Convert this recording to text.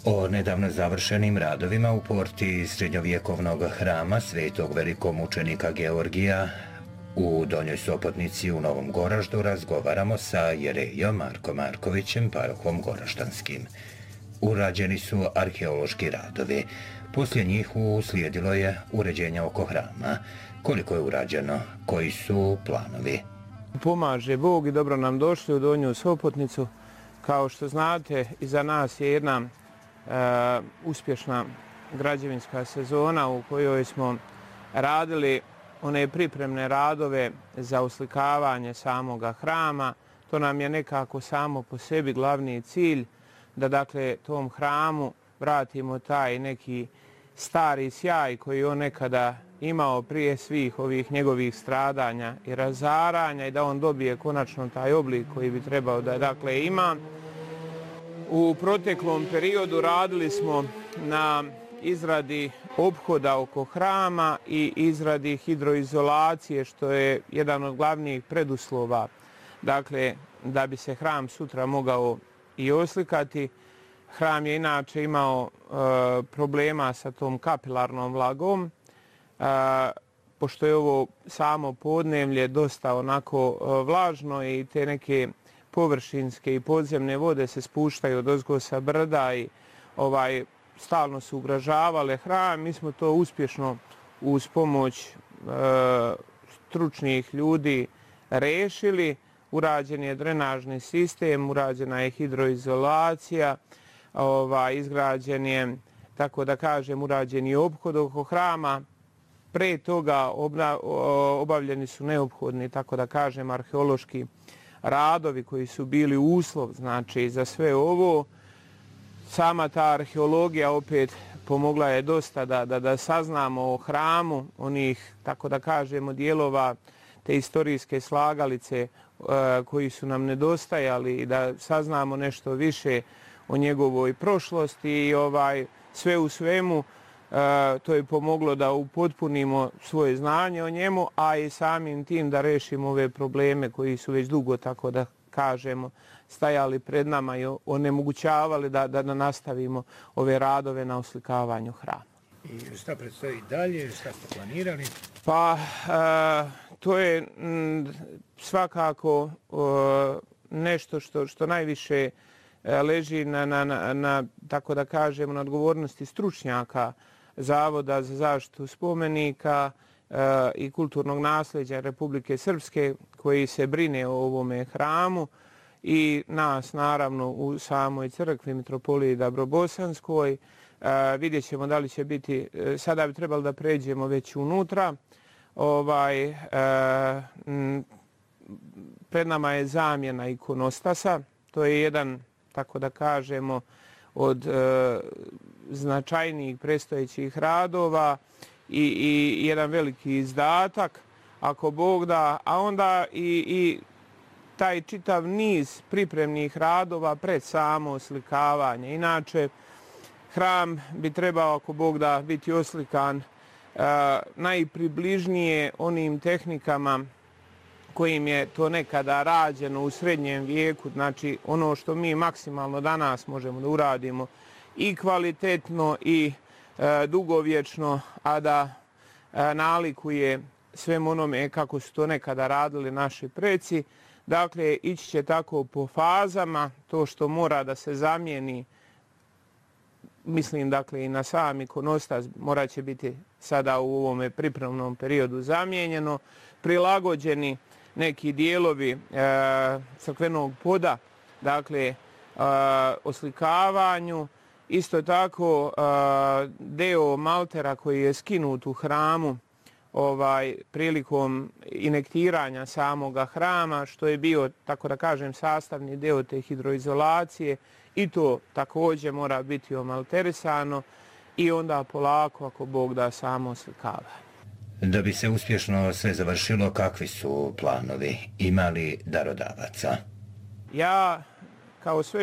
O nedavno završenim radovima u porti srednjovjekovnog hrama svetog velikomučenika Georgija u Donjoj Sopotnici u Novom Goraždu razgovaramo sa jerejom Markom Markovićem, parohom goraždanskim. Urađeni su arheološki radovi. Poslije njih uslijedilo je uređenje oko hrama. Koliko je urađeno? Koji su planovi? Pomaže Bog i dobro nam došli u Donju Sopotnicu. Kao što znate, iza nas je jedna uspješna građevinska sezona u kojoj smo radili one pripremne radove za uslikavanje samoga hrama. To nam je nekako samo po sebi glavni cilj, da dakle tom hramu vratimo taj neki stari sjaj koji on nekada imao prije svih ovih njegovih stradanja i razaranja i da on dobije konačno taj oblik koji bi trebao da dakle ima. U proteklom periodu radili smo na izradi ophoda oko hrama i izradi hidroizolacije, što je jedan od glavnih preduslova, dakle, da bi se hram sutra mogao i oslikati. Hram je inače imao problema sa tom kapilarnom vlagom, pošto je ovo samo podnevlje dosta onako vlažno i te neke površinske i podzemne vode se spuštaju odozgo sa brda i stalno su ugrožavale hram. Mi smo to uspješno uz pomoć stručnih ljudi rešili. Urađen je drenažni sistem, urađena je hidroizolacija, izgrađen je, tako da kažem, urađen je ophod oko hrama. Pre toga obavljeni su neophodni, tako da kažem, arheološki radovi koji su bili uslov, znači, za sve ovo. Sama ta arheologija opet pomogla je dosta da saznamo o hramu, onih, tako da kažemo, dijelova te istorijske slagalice koji su nam nedostajali i da saznamo nešto više o njegovoj prošlosti i sve u svemu to je pomoglo da upotpunimo svoje znanje o njemu, a i samim tim da rešimo ove probleme koji su već dugo, tako da kažemo, stajali pred nama i onemogućavali da nastavimo ove radove na oslikavanju hrama. I šta predstoji dalje, šta ste planirali? Pa, to je svakako nešto što najviše leži na, tako da kažemo, na odgovornosti stručnjaka Zavoda za zaštitu spomenika i kulturnog nasljeđa Republike Srpske, koji se brine o ovome hramu, i nas naravno u samoj crkvi Mitropoliji Dabrobosanskoj. Vidjet ćemo da li će biti, sada bi trebalo da pređemo već unutra. Pred nama je zamjena ikonostasa, to je jedan, tako da kažemo, od značajnijih predstojećih radova i jedan veliki izdatak, ako Bog da, a onda i taj čitav niz pripremnih radova pred samo oslikavanje. Inače, hram bi trebao, ako Bog da, biti oslikan najpribližnije onim tehnikama kojim je to nekada rađeno u srednjem vijeku, znači ono što mi maksimalno danas možemo da uradimo i kvalitetno i dugovječno, a da nalikuje svem onome kako su to nekada radili naši preci. Dakle, ići će tako po fazama, to što mora da se zamijeni, mislim, dakle, i na sam ikonostas morat će biti sada u ovome pripremnom periodu zamijenjeno, prilagođeni neki dijelovi crkvenog poda, dakle, oslikavanju. Isto tako, deo maltera koji je skinut u hramu prilikom inektiranja samoga hrama, što je bio, tako da kažem, sastavni deo te hidroizolacije, i to također mora biti omalterisano i onda polako, ako Bog da, samo oslikavanje. Da bi se uspješno sve završilo, kakvi su planovi? Ima li darodavaca? Ja, kao sve